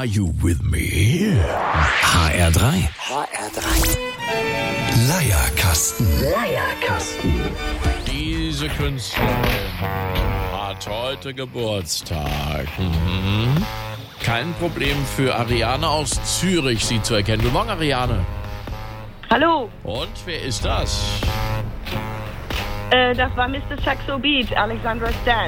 Are you with me? HR3. Leierkasten. Diese Künstlerin hat heute Geburtstag. Kein Problem für Ariane aus Zürich, sie zu erkennen. Guten Morgen, Ariane. Hallo, Und wer ist das? das war Mr. Saxo Beat, Alexandra Stan.